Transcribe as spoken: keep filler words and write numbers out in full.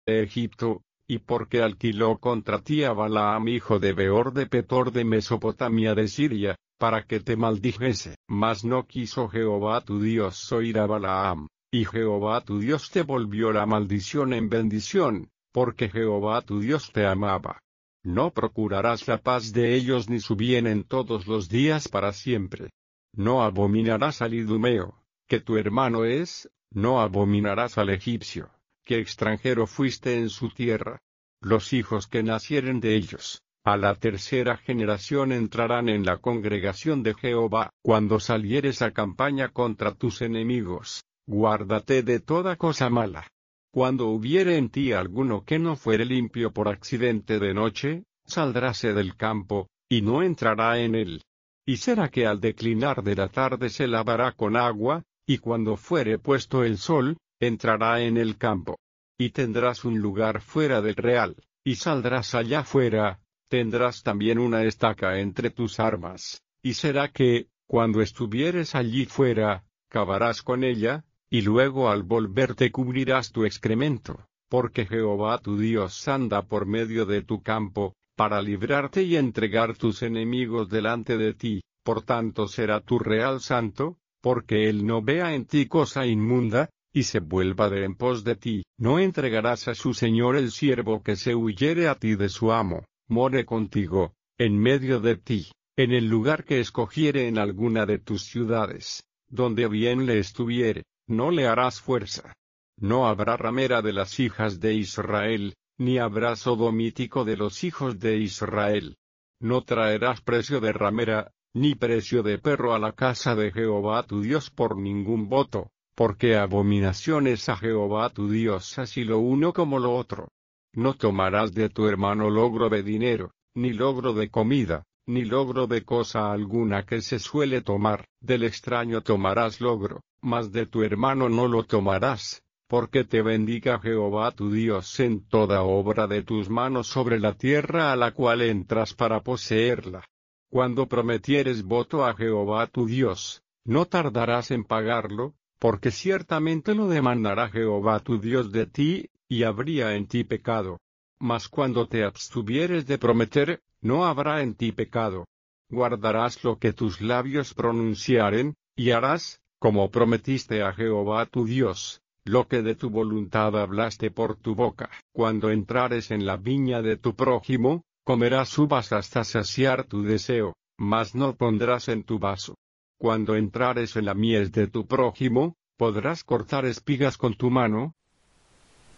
de Egipto, y porque alquiló contra ti a Balaam hijo de Beor de Petor de Mesopotamia de Siria, para que te maldijese. Mas no quiso Jehová tu Dios oír a Balaam, y Jehová tu Dios te volvió la maldición en bendición, porque Jehová tu Dios te amaba. No procurarás la paz de ellos ni su bien en todos los días para siempre. No abominarás al idumeo, que tu hermano es, no abominarás al egipcio, que extranjero fuiste en su tierra. Los hijos que nacieren de ellos, a la tercera generación entrarán en la congregación de Jehová. Cuando salieres a campaña contra tus enemigos, guárdate de toda cosa mala. Cuando hubiere en ti alguno que no fuere limpio por accidente de noche, saldráse del campo, y no entrará en él. Y será que al declinar de la tarde se lavará con agua, y cuando fuere puesto el sol, entrará en el campo. Y tendrás un lugar fuera del real, y saldrás allá fuera, tendrás también una estaca entre tus armas, y será que, cuando estuvieres allí fuera, cavarás con ella, y luego al volverte cubrirás tu excremento, porque Jehová tu Dios anda por medio de tu campo, para librarte y entregar tus enemigos delante de ti, por tanto será tu real santo, porque él no vea en ti cosa inmunda, y se vuelva de en pos de ti. No entregarás a su señor el siervo que se huyere a ti de su amo, more contigo, en medio de ti, en el lugar que escogiere en alguna de tus ciudades, donde bien le estuviere, no le harás fuerza. No habrá ramera de las hijas de Israel, ni habrá sodomítico de los hijos de Israel. No traerás precio de ramera, ni precio de perro a la casa de Jehová tu Dios por ningún voto, porque abominación es a Jehová tu Dios así lo uno como lo otro. No tomarás de tu hermano logro de dinero, ni logro de comida, ni logro de cosa alguna que se suele tomar. Del extraño tomarás logro, mas de tu hermano no lo tomarás, porque te bendiga Jehová tu Dios en toda obra de tus manos sobre la tierra a la cual entras para poseerla. Cuando prometieres voto a Jehová tu Dios, no tardarás en pagarlo, porque ciertamente lo demandará Jehová tu Dios de ti, y habría en ti pecado. Mas cuando te abstuvieres de prometer, no habrá en ti pecado. Guardarás lo que tus labios pronunciaren, y harás, como prometiste a Jehová tu Dios, lo que de tu voluntad hablaste por tu boca. Cuando entrares en la viña de tu prójimo, comerás uvas hasta saciar tu deseo, mas no pondrás en tu vaso. Cuando entrares en la mies de tu prójimo, podrás cortar espigas con tu mano,